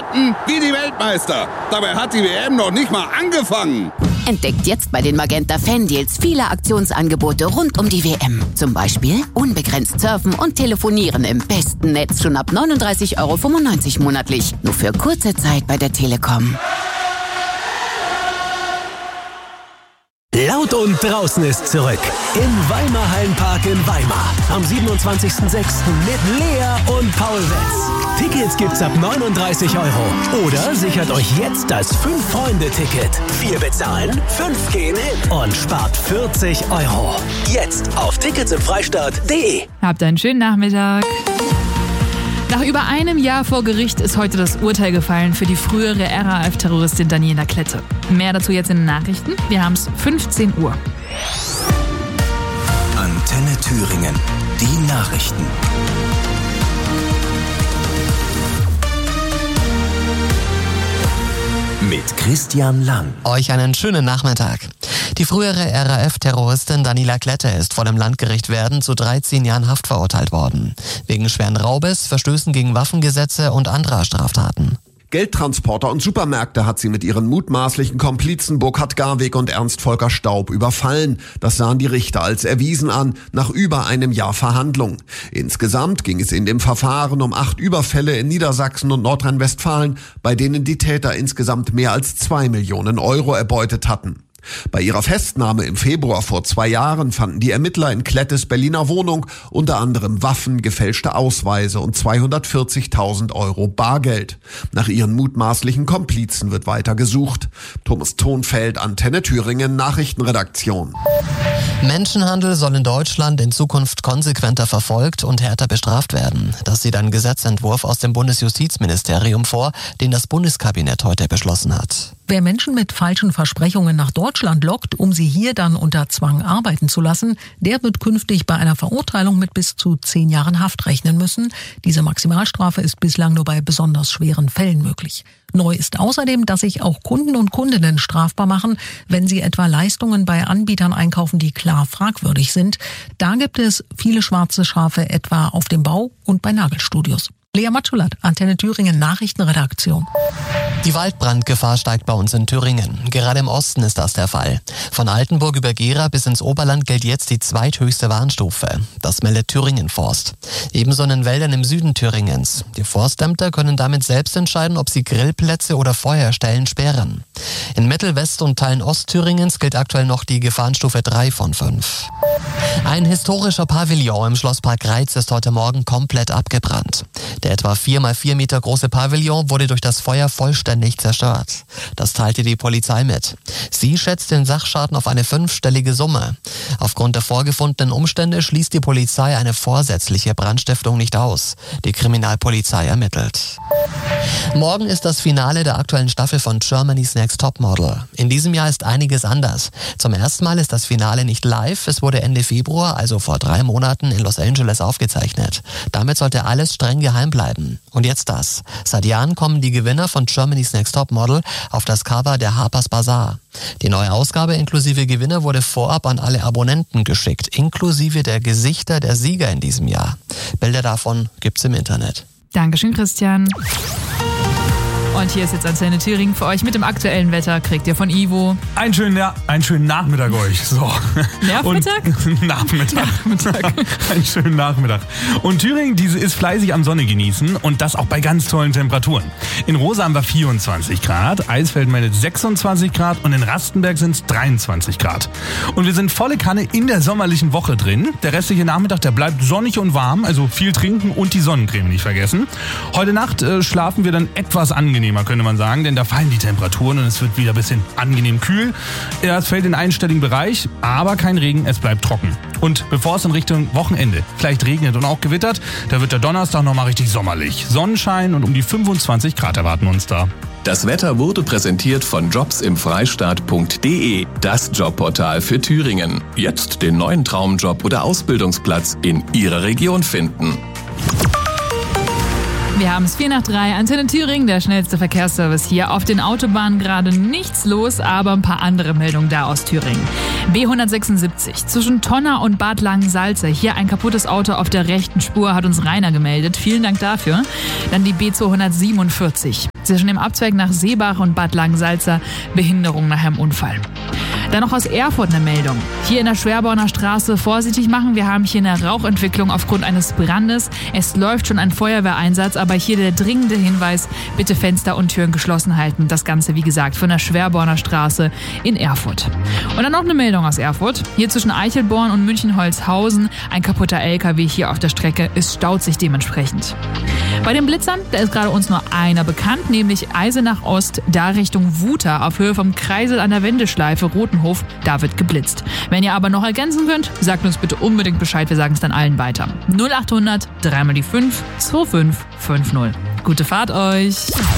wetten wie die Weltmeister. Dabei hat die WM noch nicht mal angefangen. Entdeckt jetzt bei den Magenta Fan-Deals viele Aktionsangebote rund um die WM. Zum Beispiel unbegrenzt surfen und telefonieren im besten Netz schon ab 39,95 € monatlich. Nur für kurze Zeit bei der Telekom. Laut und draußen ist zurück. Im Weimar Hallenpark in Weimar. Am 27.06. mit Lea und Paul Wetz. Tickets gibt's ab 39 €. Oder sichert euch jetzt das 5-Freunde-Ticket. 4 bezahlen, 5 gehen hin und spart 40 €. Jetzt auf ticketsimfreistaat.de. Habt einen schönen Nachmittag. Nach über einem Jahr vor Gericht ist heute das Urteil gefallen für die frühere RAF-Terroristin Daniela Klette. Mehr dazu jetzt in den Nachrichten. Wir haben es 15 Uhr. Antenne Thüringen. Die Nachrichten. Mit Christian Lang. Euch einen schönen Nachmittag. Die frühere RAF-Terroristin Daniela Klette ist vor dem Landgericht Werden zu 13 Jahren Haft verurteilt worden. Wegen schweren Raubes, Verstößen gegen Waffengesetze und anderer Straftaten. Geldtransporter und Supermärkte hat sie mit ihren mutmaßlichen Komplizen Burkhard Garweg und Ernst Volker Staub überfallen. Das sahen die Richter als erwiesen an, nach über einem Jahr Verhandlung. Insgesamt ging es in dem Verfahren um 8 Überfälle in Niedersachsen und Nordrhein-Westfalen, bei denen die Täter insgesamt mehr als 2 Millionen € erbeutet hatten. Bei ihrer Festnahme im Februar vor 2 Jahren fanden die Ermittler in Klettes Berliner Wohnung unter anderem Waffen, gefälschte Ausweise und 240.000 € Bargeld. Nach ihren mutmaßlichen Komplizen wird weiter gesucht. Thomas Thonfeld, Antenne Thüringen, Nachrichtenredaktion. Menschenhandel soll in Deutschland in Zukunft konsequenter verfolgt und härter bestraft werden. Das sieht ein Gesetzentwurf aus dem Bundesjustizministerium vor, den das Bundeskabinett heute beschlossen hat. Wer Menschen mit falschen Versprechungen nach Deutschland lockt, um sie hier dann unter Zwang arbeiten zu lassen, der wird künftig bei einer Verurteilung mit bis zu 10 Jahren Haft rechnen müssen. Diese Maximalstrafe ist bislang nur bei besonders schweren Fällen möglich. Neu ist außerdem, dass sich auch Kunden und Kundinnen strafbar machen, wenn sie etwa Leistungen bei Anbietern einkaufen, die klar fragwürdig sind. Da gibt es viele schwarze Schafe, etwa auf dem Bau und bei Nagelstudios. Lea Matschulat, Antenne Thüringen, Nachrichtenredaktion. Die Waldbrandgefahr steigt bei uns in Thüringen. Gerade im Osten ist das der Fall. Von Altenburg über Gera bis ins Oberland gilt jetzt die zweithöchste Warnstufe. Das meldet Thüringen Forst. Ebenso in den Wäldern im Süden Thüringens. Die Forstämter können damit selbst entscheiden, ob sie Grillplätze oder Feuerstellen sperren. In Mittel-, West- und Teilen Ostthüringens gilt aktuell noch die Gefahrenstufe 3 von 5. Ein historischer Pavillon im Schlosspark Reitz ist heute Morgen komplett abgebrannt. Der etwa 4 mal 4 Meter große Pavillon wurde durch das Feuer vollständig zerstört. Das teilte die Polizei mit. Sie schätzt den Sachschaden auf eine 5-stellige Summe. Aufgrund der vorgefundenen Umstände schließt die Polizei eine vorsätzliche Brandstiftung nicht aus. Die Kriminalpolizei ermittelt. Morgen ist das Finale der aktuellen Staffel von Germany's Next Topmodel. In diesem Jahr ist einiges anders. Zum ersten Mal ist das Finale nicht live. Es wurde Ende Februar, also vor 3 Monaten, in Los Angeles aufgezeichnet. Damit sollte alles streng geheim bleiben. Und jetzt das. Seit Jahren kommen die Gewinner von Germany's Next Topmodel auf das Cover der Harper's Bazaar. Die neue Ausgabe inklusive Gewinner wurde vorab an alle Abonnenten geschickt, inklusive der Gesichter der Sieger in diesem Jahr. Bilder davon gibt's im Internet. Dankeschön, Christian. Und hier ist jetzt Antenne Thüringen für euch mit dem aktuellen Wetter. Kriegt ihr von Ivo. Einen schönen Nachmittag euch. So. Nachmittag? Nachmittag. Einen schönen Nachmittag. Und Thüringen, diese ist fleißig am Sonne genießen und das auch bei ganz tollen Temperaturen. In Rosa haben wir 24 Grad, Eisfeld meldet 26 Grad und in Rastenberg sind es 23 Grad. Und wir sind volle Kanne in der sommerlichen Woche drin. Der restliche Nachmittag, der bleibt sonnig und warm, also viel trinken und die Sonnencreme nicht vergessen. Heute Nacht schlafen wir dann etwas angenehmer, könnte man sagen, denn da fallen die Temperaturen und es wird wieder ein bisschen angenehm kühl. Es fällt in einen einstelligen Bereich, aber kein Regen, es bleibt trocken. Und bevor es in Richtung Wochenende vielleicht regnet und auch gewittert, da wird der Donnerstag nochmal richtig sommerlich. Sonnenschein und um die 25 Grad erwarten uns da. Das Wetter wurde präsentiert von jobsimfreistaat.de, das Jobportal für Thüringen. Jetzt den neuen Traumjob oder Ausbildungsplatz in Ihrer Region finden. Wir haben es 2:04, Antenne Thüringen, der schnellste Verkehrsservice hier. Auf den Autobahnen gerade nichts los, aber ein paar andere Meldungen da aus Thüringen. B176 zwischen Tonna und Bad Langensalza. Hier ein kaputtes Auto auf der rechten Spur, hat uns Rainer gemeldet. Vielen Dank dafür. Dann die B247. Zwischen dem Abzweig nach Seebach und Bad Langensalza Behinderung nach einem Unfall. Dann noch aus Erfurt eine Meldung. Hier in der Schwerborner Straße vorsichtig machen. Wir haben hier eine Rauchentwicklung aufgrund eines Brandes. Es läuft schon ein Feuerwehreinsatz, aber hier der dringende Hinweis, bitte Fenster und Türen geschlossen halten. Das Ganze, wie gesagt, von der Schwerborner Straße in Erfurt. Und dann noch eine Meldung aus Erfurt. Hier zwischen Eichelborn und München-Holzhausen ein kaputter LKW hier auf der Strecke. Es staut sich dementsprechend. Bei den Blitzern, da ist gerade uns nur einer bekannt, nämlich Eisenach Ost, da Richtung Wuter, auf Höhe vom Kreisel an der Wendeschleife Rotenhof, da wird geblitzt. Wenn ihr aber noch ergänzen könnt, sagt uns bitte unbedingt Bescheid, wir sagen es dann allen weiter. 0800 3 mal die 5 2550. Gute Fahrt euch!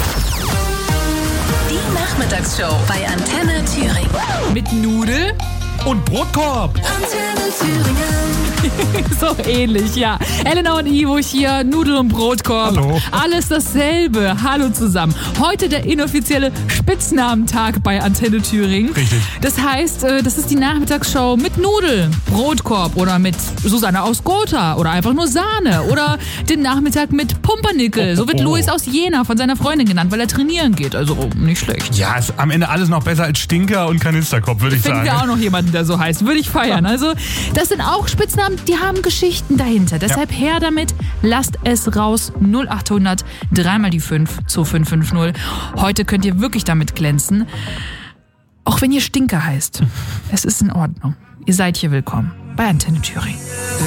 Die Nachmittagsshow bei Antenne Thüringen. Mit Nudel Und Brotkorb. Antenne Thüringen. So ähnlich, ja. Elena und Ivo hier, Nudel und Brotkorb. Hallo. Alles dasselbe. Hallo zusammen. Heute der inoffizielle Spitznamenentag bei Antenne Thüringen. Richtig. Das heißt, das ist die Nachmittagsshow mit Nudel, Brotkorb oder mit Susanne aus Gotha oder einfach nur Sahne oder den Nachmittag mit Pumpernickel. So wird Luis aus Jena von seiner Freundin genannt, weil er trainieren geht. Also nicht schlecht. Ja, ist am Ende alles noch besser als Stinker und Kanisterkopf, würde ich sagen. Finden wir auch noch jemanden, der so heißt. Würde ich feiern. Also, das sind auch Spitznamen, die haben Geschichten dahinter. Deshalb her damit, lasst es raus. 0800 3 mal die 5 2550. Heute könnt ihr wirklich damit glänzen. Auch wenn ihr Stinker heißt. Es ist in Ordnung. Ihr seid hier willkommen bei Antenne Thüringen.